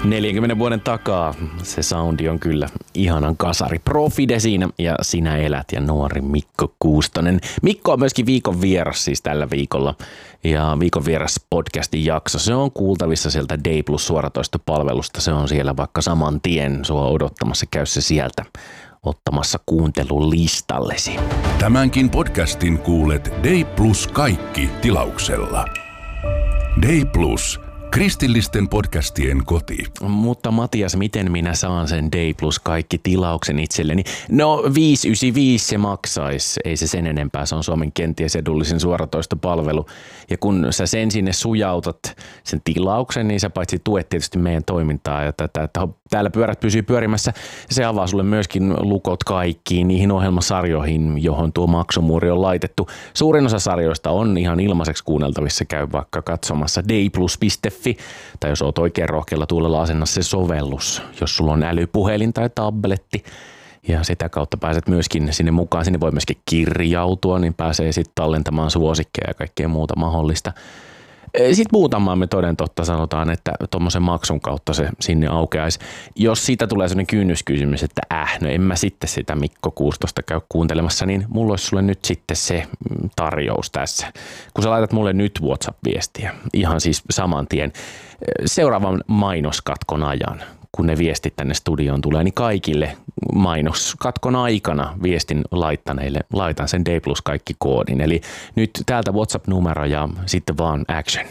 40 vuoden takaa se soundi on kyllä ihanan kasari. Profide siinä ja Sinä elät ja nuori Mikko Kuustonen. Mikko on myöskin viikon vieras siis tällä viikolla. Ja viikon vieras podcastin jakso, se on kuultavissa sieltä Day Plus suoratoistopalvelusta. Se on siellä vaikka saman tien sua odottamassa. Käy se sieltä ottamassa kuuntelulistallesi. Tämänkin podcastin kuulet Day Plus kaikki tilauksella. Day Plus. Kristillisten podcastien koti. Mutta Matias, miten minä saan sen Day Plus kaikki tilauksen itselleni? No 595 se maksaisi, ei se sen enempää, se on Suomen kenties edullisin suoratoistopalvelu. Ja kun sä sen sinne sujautat sen tilauksen, niin sä paitsi tuet tietysti meidän toimintaa ja täällä pyörät pysyy pyörimässä. Se avaa sulle myöskin lukot kaikkiin niihin ohjelmasarjoihin, johon tuo maksumuuri on laitettu. Suurin osa sarjoista on ihan ilmaiseksi kuunneltavissa, käy vaikka katsomassa dayplus.fi. Tai jos oot oikein rohkealla tuulella asenna se sovellus, jos sulla on älypuhelin tai tabletti. Ja sitä kautta pääset myöskin sinne mukaan. Sinne voi myöskin kirjautua, niin pääsee sitten tallentamaan suosikkeja ja kaikkea muuta mahdollista. Sitten muutamaan me toden totta sanotaan, että tuommoisen maksun kautta se sinne aukeaisi. Jos siitä tulee sellainen kynnyskysymys, että no en mä sitten sitä Mikko Kuustosta käy kuuntelemassa, niin mulla olisi sulle nyt sitten se tarjous tässä. Kun sä laitat mulle nyt WhatsApp-viestiä, ihan siis saman tien, seuraavan mainoskatkon ajan, kun ne viestit tänne studioon tulee, niin kaikille mainoskatkon aikana viestin laittaneille laitan sen Day Plus kaikki koodin. Eli nyt täältä WhatsApp-numero ja sitten vaan action.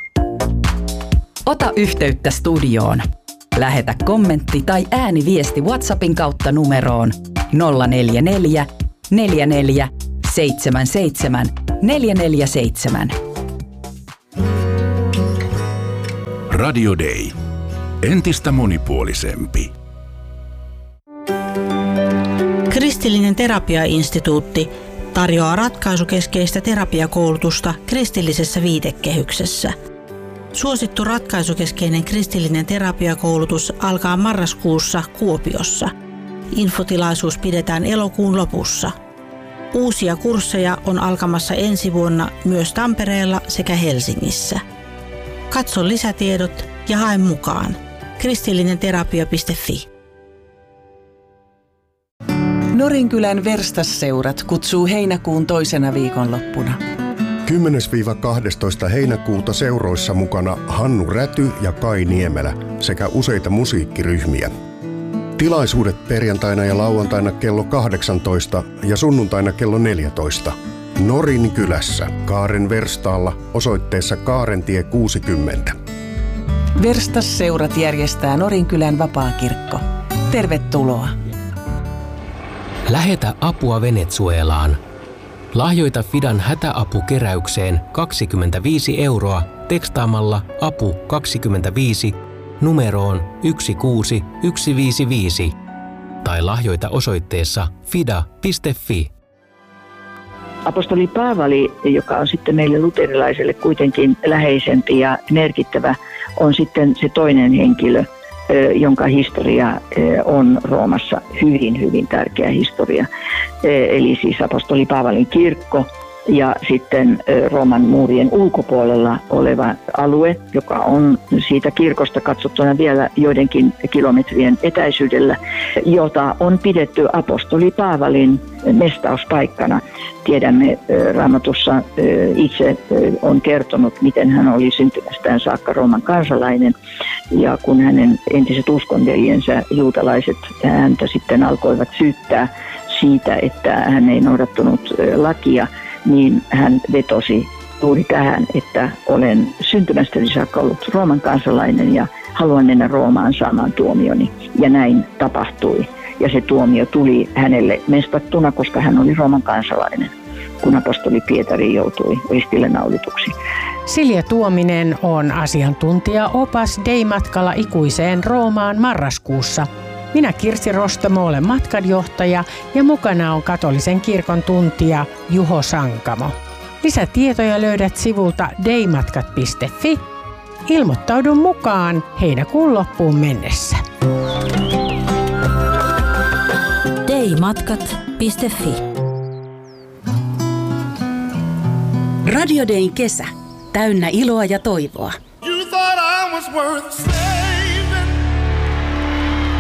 Ota yhteyttä studioon. Lähetä kommentti tai ääniviesti WhatsAppin kautta numeroon 044 44 77 447. Radio Day. Entistä monipuolisempi. Kristillinen terapiainstituutti tarjoaa ratkaisukeskeistä terapiakoulutusta kristillisessä viitekehyksessä. Suosittu ratkaisukeskeinen kristillinen terapiakoulutus alkaa marraskuussa Kuopiossa. Infotilaisuus pidetään elokuun lopussa. Uusia kursseja on alkamassa ensi vuonna myös Tampereella sekä Helsingissä. Katso lisätiedot ja hae mukaan. kristillinenterapia.fi. Norinkylän Verstasseurat kutsuu heinäkuun toisena viikonloppuna. 10-12 heinäkuuta seuroissa mukana Hannu Räty ja Kai Niemelä sekä useita musiikkiryhmiä. Tilaisuudet perjantaina ja lauantaina kello 18 ja sunnuntaina kello 14. Norinkylässä Kaaren Verstaalla osoitteessa Kaarentie 60. Verstasseurat järjestää Norinkylän vapaakirkko. Tervetuloa! Lähetä apua Venezuelaan. Lahjoita Fidan hätäapukeräykseen 25 € tekstaamalla apu 25 numeroon 16155 tai lahjoita osoitteessa fida.fi. Apostoli Paavali, joka on sitten meille luterilaiselle kuitenkin läheisempi ja merkittävä, on sitten se toinen henkilö, jonka historia on Roomassa hyvin, hyvin tärkeä historia. Eli siis apostoli Paavalin kirkko ja sitten Rooman muurien ulkopuolella oleva alue, joka on siitä kirkosta katsottuna vielä joidenkin kilometrien etäisyydellä, jota on pidetty apostoli Paavalin mestauspaikkana. Tiedämme Raamatussa itse on kertonut, miten hän oli syntymästään saakka Rooman kansalainen. Ja kun hänen entiset uskonveljensä juutalaiset häntä sitten alkoivat syyttää siitä, että hän ei noudattanut lakia, niin hän vetosi juuri tähän, että olen syntymästäni saakka ollut Rooman kansalainen ja haluan mennä Roomaan saamaan tuomioni. Ja näin tapahtui. Ja se tuomio tuli hänelle mestattuna, koska hän oli Rooman kansalainen, kun apostoli Pietari joutui ristille naulituksi. Silja Tuominen on asiantuntija-opas Day-matkalla ikuiseen Roomaan marraskuussa. Minä Kirsi Rostamo olen matkanjohtaja ja mukana on katolisen kirkon tuntija Juho Sankamo. Lisätietoja löydät sivulta daymatkat.fi. Ilmoittaudu mukaan heinäkuun loppuun mennessä. daymatkat.fi. Radio Dayn kesä. Täynnä iloa ja toivoa. You thought I was worth